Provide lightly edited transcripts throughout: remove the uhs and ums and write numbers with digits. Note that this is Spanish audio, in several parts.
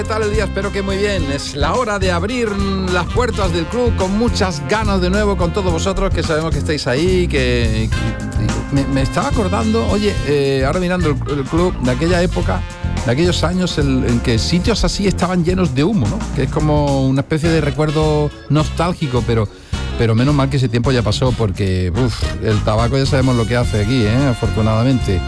¿Qué tal el día? Espero que muy bien. Es la hora de abrir las puertas del club con muchas ganas de nuevo con todos vosotros, que sabemos que estáis ahí, que me estaba acordando, oye, ahora mirando el club de aquella época, de aquellos años en que sitios así estaban llenos de humo, ¿no? Que es como una especie de recuerdo nostálgico, pero menos mal que ese tiempo ya pasó, porque el tabaco ya sabemos lo que hace aquí, afortunadamente.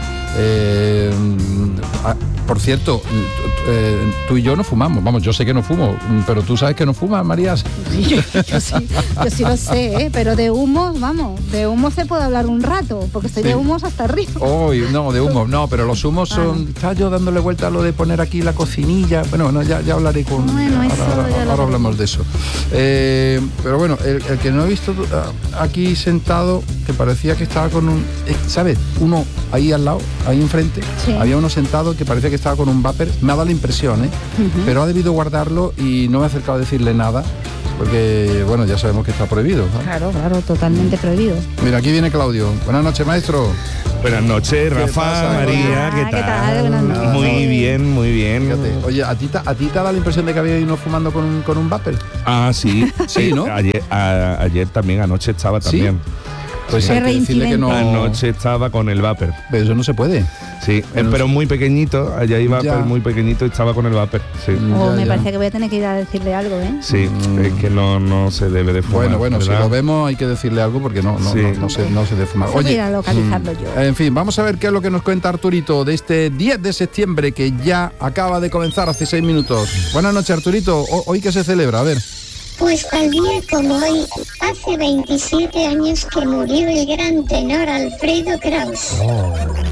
Por cierto, tú y yo no fumamos. Vamos, yo sé que no fumo, pero tú sabes que no fumas, Marías. Sí, yo sí lo sé, pero de humos, vamos, de humos se puede hablar un rato, porque estoy de humos hasta arriba. No, de humos, no, pero los humos son... Estaba yo dándole vuelta a lo de poner aquí la cocinilla. Bueno, ya hablaré con... Bueno, ahora hablamos de eso. Pero bueno, el que no he visto aquí sentado, que parecía que estaba con un... ¿Sabes? Uno ahí al lado, ahí enfrente, sí. Había uno sentado que parecía que estaba con un vapor. Me ha dado la impresión, pero ha debido guardarlo y no me he acercado a decirle nada, porque, bueno, ya sabemos que está prohibido, ¿no? Claro, totalmente prohibido. Mira, aquí viene Claudio. Buenas noches, maestro. Buenas noches, Rafa, María, ¿qué tal? Buenas noches. Muy bien. Fíjate. Oye, ¿a ti te ha dado la impresión de que había uno fumando con un vapor? Ah, sí. Sí, ¿no? Ayer también, anoche estaba también. ¿Sí? Pues hay que decirle que no... Anoche estaba con el vapor. Pero eso no se puede. Sí, pero muy pequeñito, allá iba muy pequeñito y estaba con el vapor. Sí. Me parece que voy a tener que ir a decirle algo, ¿eh? Sí, es que no se debe de fumar. Bueno, ¿verdad? Si lo vemos hay que decirle algo porque no se debe fumar. Oye, voy a localizarlo yo. En fin, vamos a ver qué es lo que nos cuenta Arturito de este 10 de septiembre que ya acaba de comenzar hace 6 minutos. Buenas noches, Arturito. ¿Hoy qué se celebra? A ver. Pues tal día como hoy, hace 27 años que murió el gran tenor Alfredo Kraus.